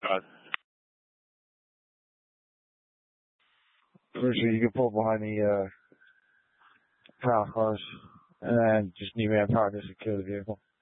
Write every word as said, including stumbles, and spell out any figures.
five. First, you can pull behind the uh, power cars, and then just need me to power to secure the vehicle.